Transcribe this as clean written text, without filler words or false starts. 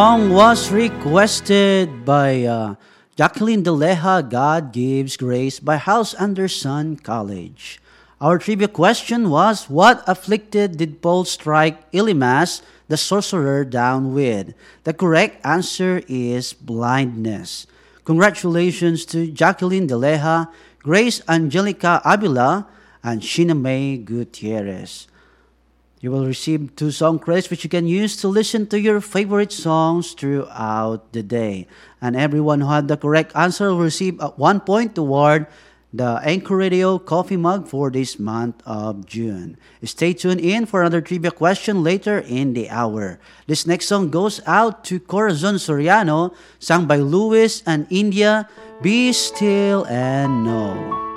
song was requested by Jacqueline Deleja, God Gives Grace by House Anderson College. Our trivia question was, what afflicted did Paul strike Elimas, the sorcerer, down with? The correct answer is blindness. Congratulations to Jacqueline Deleja, Grace Angelica Avila, and Sheena May Gutierrez. You will receive 2 song credits which you can use to listen to your favorite songs throughout the day. And everyone who had the correct answer will receive 1 point toward the Anchor Radio coffee mug for this month of June. Stay tuned in for another trivia question later in the hour. This next song goes out to Corazon Soriano, sung by Luis and India, Be Still and Know.